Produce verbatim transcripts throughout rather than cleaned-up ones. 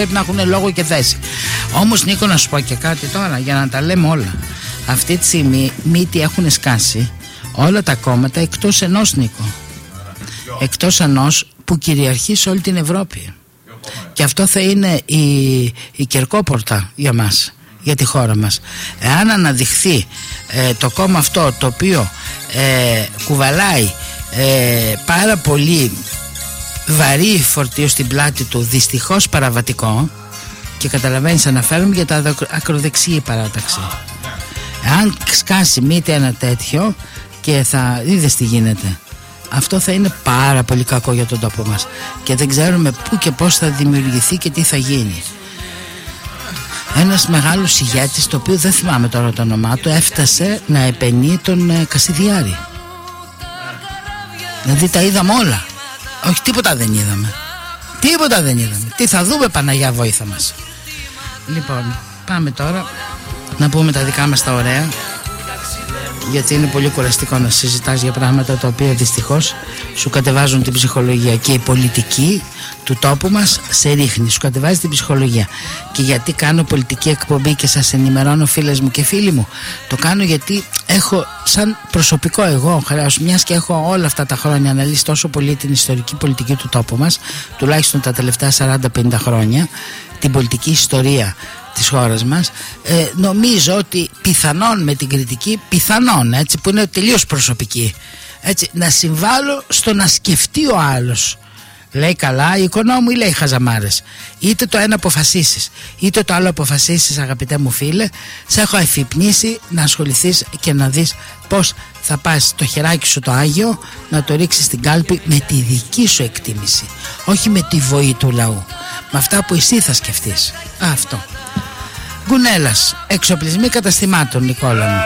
πρέπει να έχουν λόγο και θέση. Όμως, Νίκο, να σου πω και κάτι τώρα για να τα λέμε όλα. Αυτή τη στιγμή μύτη έχουν σκάσει όλα τα κόμματα εκτός ενός, Νίκο. Εκτός ενός που κυριαρχεί σε όλη την Ευρώπη. Και αυτό θα είναι η, η κερκόπορτα για μας, για τη χώρα μας. Εάν αναδειχθεί ε, το κόμμα αυτό, το οποίο ε, κουβαλάει ε, πάρα πολύ βαρύ φορτίο στην πλάτη του, δυστυχώς παραβατικό, και καταλαβαίνεις, αναφέρομαι για τα ακροδεξιή παράταξη. Αν σκάσει μύτη ένα τέτοιο, και θα είδες τι γίνεται, αυτό θα είναι πάρα πολύ κακό για τον τόπο μας και δεν ξέρουμε πού και πώς θα δημιουργηθεί και τι θα γίνει. Ένας μεγάλος ηγέτης, το οποίο δεν θυμάμαι τώρα το όνομά του, έφτασε να επενεί τον ε, Κασιδιάρη. Δηλαδή τα είδαμε όλα. Όχι, τίποτα δεν είδαμε. Τίποτα δεν είδαμε. Τι θα δούμε, Παναγιά βόηθα μας. Λοιπόν, πάμε τώρα να πούμε τα δικά μας τα ωραία, γιατί είναι πολύ κουραστικό να συζητάς για πράγματα τα οποία δυστυχώς σου κατεβάζουν την ψυχολογία, και η πολιτική του τόπου μας σε ρίχνει, σου κατεβάζει την ψυχολογία. Και γιατί κάνω πολιτική εκπομπή και σας ενημερώνω, φίλες μου και φίλοι μου? Το κάνω γιατί έχω σαν προσωπικό εγώ χρέος, μιας και έχω όλα αυτά τα χρόνια αναλύσει τόσο πολύ την ιστορική πολιτική του τόπου μας, τουλάχιστον τα τελευταία σαράντα πενήντα χρόνια, την πολιτική ιστορία της χώρας μας. ε, νομίζω ότι πιθανόν με την κριτική, πιθανόν έτσι, που είναι τελείως προσωπική, έτσι, να συμβάλλω στο να σκεφτεί ο άλλος, λέει καλά η οικονόμου ή λέει χαζαμάρες. Είτε το ένα αποφασίσεις είτε το άλλο αποφασίσεις, αγαπητέ μου φίλε, σε έχω αφυπνήσει να ασχοληθείς και να δεις πως θα πας το χεράκι σου το Άγιο να το ρίξεις στην κάλπη με τη δική σου εκτίμηση, όχι με τη βοή του λαού, με αυτά που εσύ θα σκεφτείς. Αυτό. Γκουνέλας, εξοπλισμοί καταστημάτων, Νικόλα μου.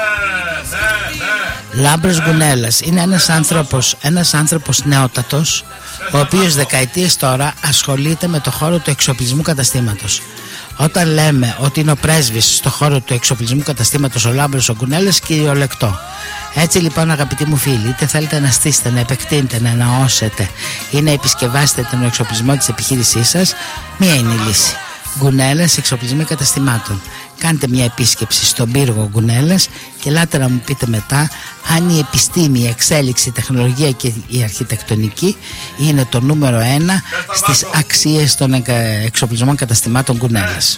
Λάμπρος Γκουνέλας είναι ένας άνθρωπος, ένας άνθρωπος νεότατος, ο οποίος δεκαετίες τώρα ασχολείται με το χώρο του εξοπλισμού καταστήματος. Όταν λέμε ότι είναι ο πρέσβης στο χώρο του εξοπλισμού καταστήματος ο Λάμπρος ο Γκουνέλας, κυριολεκτό. Έτσι λοιπόν, αγαπητοί μου φίλοι, είτε θέλετε να στήσετε, να επεκτείνετε, να αναώσετε ή να επισκευάσετε τον εξοπλισμό της επιχείρησής σας, μία είναι η λύση. Γκουνέλας, εξοπλισμοί καταστημάτων. Κάντε μια επίσκεψη στον πύργο Γκουνέλας και ελάτε να μου πείτε μετά αν η επιστήμη, η εξέλιξη, η τεχνολογία και η αρχιτεκτονική είναι το νούμερο ένα στις αξίες των εξοπλισμών καταστημάτων Γκουνέλας.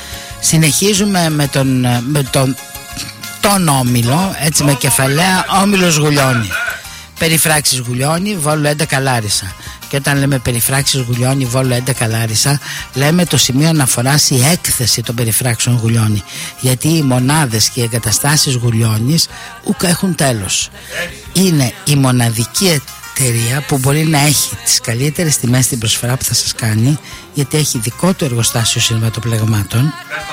Συνεχίζουμε με τον, με τον, τον Όμιλο, έτσι, με κεφαλαία Όμιλος Γουλιώνη. Περιφράξεις Γουλιώνη, Βόλο έντεκα Λάρισα. Και όταν λέμε περιφράξεις Γουλιώνη, Βόλο έντεκα Λάρισα, λέμε το σημείο αναφοράς η έκθεση των περιφράξεων Γουλιώνη. Γιατί οι μονάδες και οι εγκαταστάσεις Γουλιώνης ούκα έχουν τέλος. Είναι η μοναδική εταιρεία που μπορεί να έχει τις καλύτερες τιμές στην προσφορά που θα σας κάνει, γιατί έχει δικό του εργοστάσιο σινεματοπλεγμάτων.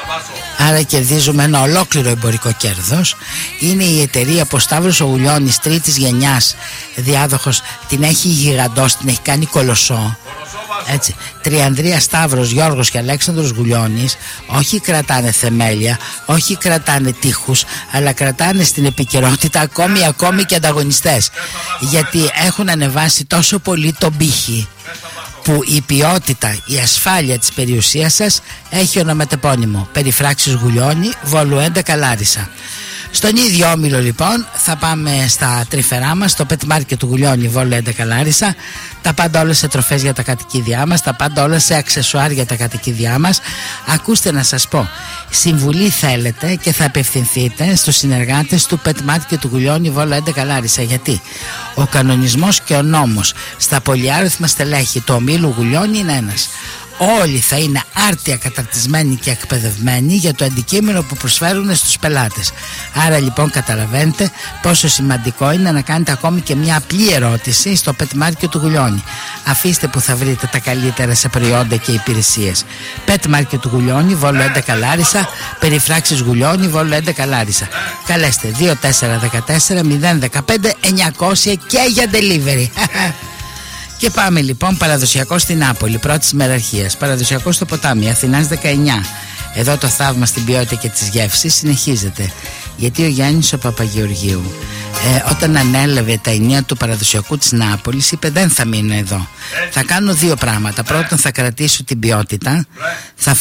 Άρα κερδίζουμε ένα ολόκληρο εμπορικό κέρδος. Είναι η εταιρεία που ο Σταύρος ο Γουλιώνης τρίτης γενιάς διάδοχος την έχει γιγαντώσει, την έχει κάνει κολοσσό. Έτσι, Τριανδρία Σταύρος, Γιώργος και Αλέξανδρος Γουλιώνης όχι κρατάνε θεμέλια, όχι κρατάνε τείχους, αλλά κρατάνε στην επικαιρότητα ακόμη ακόμη και ανταγωνιστές, γιατί έχουν ανεβάσει τόσο πολύ τον πύχη που η ποιότητα, η ασφάλεια της περιουσίας σας έχει ονοματεπώνυμο. Περιφράξεις Γουλιώνη, Βόλου έντεκα Λάρισα. Στον ίδιο όμιλο λοιπόν θα πάμε στα τρυφερά μας, στο pet market του Γουλιώνη, Βόλου έντεκα Λάρισα. Τα πάντα όλα σε τροφές για τα κατοικίδια μας, τα πάντα όλα σε αξεσουάρ για τα κατοικίδια μας. Ακούστε να σας πω, συμβουλή θέλετε και θα απευθυνθείτε στους συνεργάτες του pet market του Γουλιώνη, Βόλου έντεκα Λάρισα. Γιατί ο κανονισμός και ο νόμος στα πολυάριθμα στελέχη του ομίλου Γουλιώνη είναι ένας. Όλοι θα είναι άρτια καταρτισμένοι και εκπαιδευμένοι για το αντικείμενο που προσφέρουν στους πελάτες. Άρα λοιπόν καταλαβαίνετε πόσο σημαντικό είναι να κάνετε ακόμη και μια απλή ερώτηση στο pet market του Γουλιώνη. Αφήστε που θα βρείτε τα καλύτερα σε προϊόντα και υπηρεσίες. Pet market του Γουλιώνη, Βόλου έντεκα Λάρισα. Περιφράξεις Γουλιώνη, Βόλου έντεκα Λάρισα. Καλέστε δύο τέσσερα ένα τέσσερα μηδέν ένα πέντε εννιακόσια και για delivery. Και πάμε λοιπόν, παραδοσιακό στην Νάπολη, πρώτης ημεραρχίας. Παραδοσιακό στο ποτάμι, Αθηνάς δεκαεννιά. Εδώ το θαύμα στην ποιότητα και τις γεύσεις συνεχίζεται. Γιατί ο Γιάννης ο Παπαγεωργίου ε, όταν ανέλαβε τα ενία του παραδοσιακού της Νάπολης είπε δεν θα μείνω εδώ, θα κάνω δύο πράγματα. Πρώτον θα κρατήσω την ποιότητα, θα